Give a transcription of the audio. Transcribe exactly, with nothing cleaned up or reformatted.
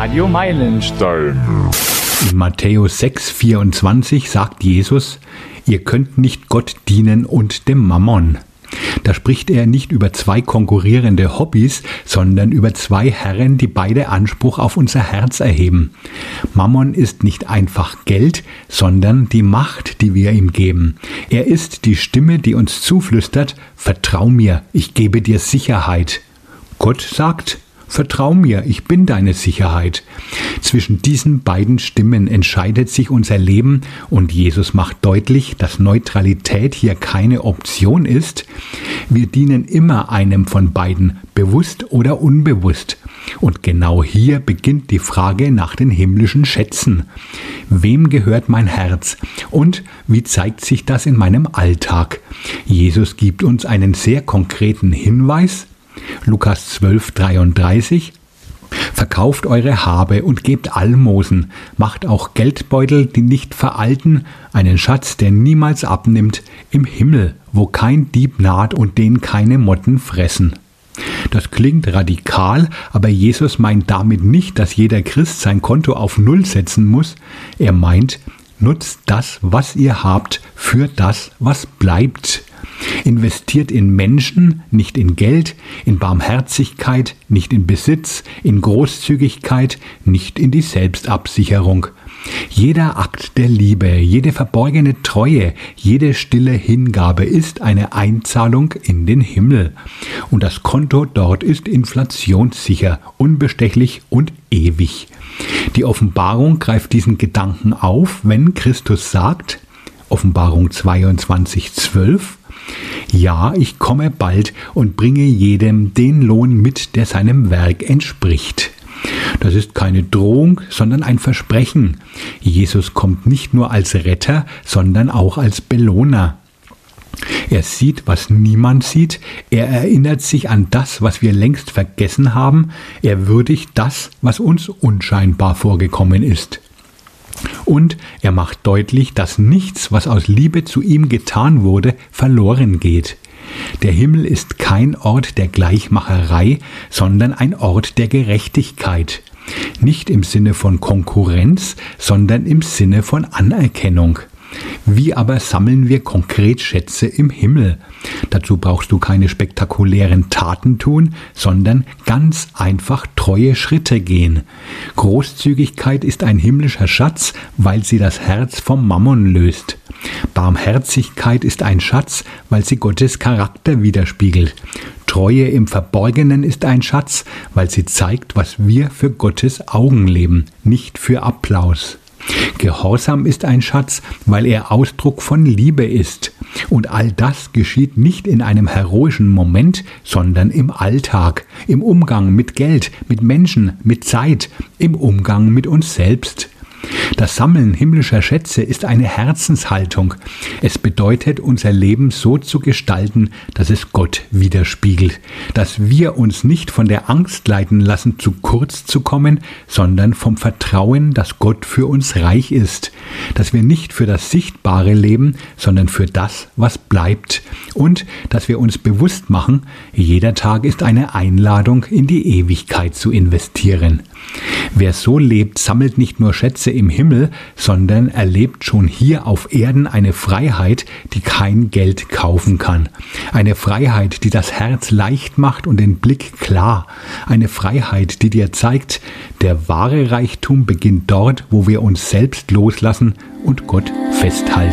Radio Meilenstein. In Matthäus sechs vierundzwanzig sagt Jesus, ihr könnt nicht Gott dienen und dem Mammon. Da spricht er nicht über zwei konkurrierende Hobbys, sondern über zwei Herren, die beide Anspruch auf unser Herz erheben. Mammon ist nicht einfach Geld, sondern die Macht, die wir ihm geben. Er ist die Stimme, die uns zuflüstert, vertrau mir, ich gebe dir Sicherheit. Gott sagt, vertrau mir, ich bin deine Sicherheit. Zwischen diesen beiden Stimmen entscheidet sich unser Leben und Jesus macht deutlich, dass Neutralität hier keine Option ist. Wir dienen immer einem von beiden, bewusst oder unbewusst. Und genau hier beginnt die Frage nach den himmlischen Schätzen. Wem gehört mein Herz? Und wie zeigt sich das in meinem Alltag? Jesus gibt uns einen sehr konkreten Hinweis. Lukas zwölf dreiunddreißig. Verkauft eure Habe und gebt Almosen, macht auch Geldbeutel, die nicht veralten, einen Schatz, der niemals abnimmt, im Himmel, wo kein Dieb naht und den keine Motten fressen. Das klingt radikal, aber Jesus meint damit nicht, dass jeder Christ sein Konto auf Null setzen muss. Er meint, nutzt das, was ihr habt, für das, was bleibt. Investiert in Menschen, nicht in Geld, in Barmherzigkeit, nicht in Besitz, in Großzügigkeit, nicht in die Selbstabsicherung. Jeder Akt der Liebe, jede verborgene Treue, jede stille Hingabe ist eine Einzahlung in den Himmel. Und das Konto dort ist inflationssicher, unbestechlich und ewig. Die Offenbarung greift diesen Gedanken auf, wenn Christus sagt, Offenbarung zweiundzwanzig zwölf, ja, ich komme bald und bringe jedem den Lohn mit, der seinem Werk entspricht. Das ist keine Drohung, sondern ein Versprechen. Jesus kommt nicht nur als Retter, sondern auch als Belohner. Er sieht, was niemand sieht, er erinnert sich an das, was wir längst vergessen haben, er würdigt das, was uns unscheinbar vorgekommen ist. Und er macht deutlich, dass nichts, was aus Liebe zu ihm getan wurde, verloren geht. Der Himmel ist kein Ort der Gleichmacherei, sondern ein Ort der Gerechtigkeit. Nicht im Sinne von Konkurrenz, sondern im Sinne von Anerkennung. Wie aber sammeln wir konkret Schätze im Himmel? Dazu brauchst du keine spektakulären Taten tun, sondern ganz einfach treue Schritte gehen. Großzügigkeit ist ein himmlischer Schatz, weil sie das Herz vom Mammon löst. Barmherzigkeit ist ein Schatz, weil sie Gottes Charakter widerspiegelt. Treue im Verborgenen ist ein Schatz, weil sie zeigt, was wir für Gottes Augen leben, nicht für Applaus. Gehorsam ist ein Schatz, weil er Ausdruck von Liebe ist. Und all das geschieht nicht in einem heroischen Moment, sondern im Alltag, im Umgang mit Geld, mit Menschen, mit Zeit, im Umgang mit uns selbst. Das Sammeln himmlischer Schätze ist eine Herzenshaltung. Es bedeutet, unser Leben so zu gestalten, dass es Gott widerspiegelt. Dass wir uns nicht von der Angst leiten lassen, zu kurz zu kommen, sondern vom Vertrauen, dass Gott für uns reich ist. Dass wir nicht für das Sichtbare leben, sondern für das, was bleibt. Und dass wir uns bewusst machen, jeder Tag ist eine Einladung, in die Ewigkeit zu investieren. Wer so lebt, sammelt nicht nur Schätze im Himmel, sondern erlebt schon hier auf Erden eine Freiheit, die kein Geld kaufen kann. Eine Freiheit, die das Herz leicht macht und den Blick klar. Eine Freiheit, die dir zeigt, der wahre Reichtum beginnt dort, wo wir uns selbst loslassen und Gott festhalten.